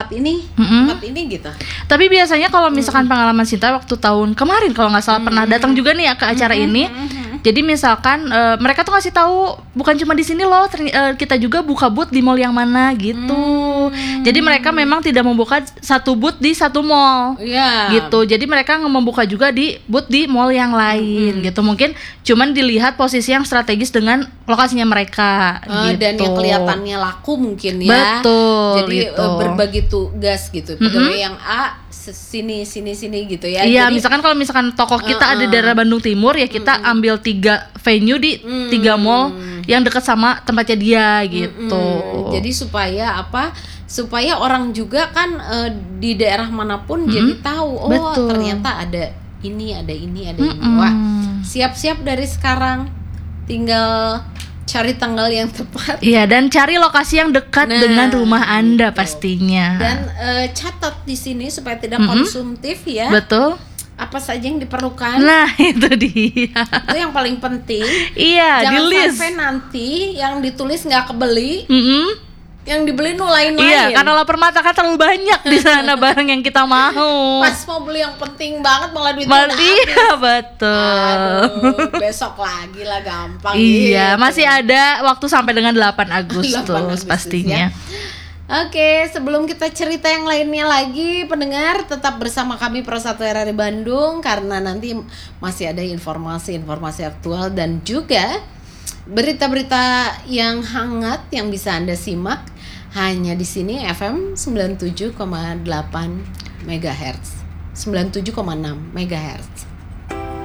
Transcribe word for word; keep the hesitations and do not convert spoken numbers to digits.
tempat ini, Mm-mm. tempat ini gitu. Tapi biasanya kalau misalkan pengalaman Sinta waktu tahun kemarin kalau nggak salah pernah datang juga nih ya ke acara ini. Jadi misalkan uh, mereka tuh ngasih tahu bukan cuma di sini loh, terny- uh, kita juga buka booth di mall yang mana gitu. Hmm. Jadi mereka memang tidak membuka satu booth di satu mall. Iya. Gitu. Jadi mereka membuka juga di booth di mall yang lain hmm. gitu. Mungkin cuman dilihat posisi yang strategis dengan lokasinya mereka uh, gitu. Dan yang kelihatannya laku mungkin ya. Betul. Jadi gitu. uh, berbagi tugas gitu. Pegawai Mm-hmm. yang A sini sini sini gitu ya. Iya, Jadi, misalkan kalau misalkan toko kita uh, uh. ada di daerah Bandung Timur ya kita uh, uh. ambil tiga venue di uh, tiga mall yang dekat sama tempatnya dia gitu. Uh, uh. Jadi supaya apa? Supaya orang juga kan uh, di daerah manapun uh, jadi tahu oh betul. Ternyata ada ini, ada ini, ada uh, ini. Wah, siap-siap dari sekarang tinggal cari tanggal yang tepat. Iya, dan cari lokasi yang dekat nah, dengan rumah Anda gitu. Pastinya. Dan uh, catat di sini supaya tidak mm-hmm. konsumtif ya. Betul. Apa saja yang diperlukan? Nah, itu dia. Itu yang paling penting. Iya, jangan di list. Sampai nanti yang ditulis nggak kebeli. Mm-hmm. Yang dibeli nu lain-lain. Iya, karena lapar mata kan terlalu banyak di sana barang yang kita mau. Pas mau beli yang penting banget malah duitnya udah habis. Iya, betul. Aduh, besok lagi lah gampang. Iya, gitu. Masih ada waktu sampai dengan delapan Agustus, delapan Agustus pastinya. Ya. Oke, sebelum kita cerita yang lainnya lagi, pendengar tetap bersama kami Pro satu R R I Bandung karena nanti masih ada informasi-informasi aktual dan juga berita-berita yang hangat yang bisa Anda simak hanya di sini F M sembilan puluh tujuh koma delapan megahertz, sembilan puluh tujuh koma enam megahertz.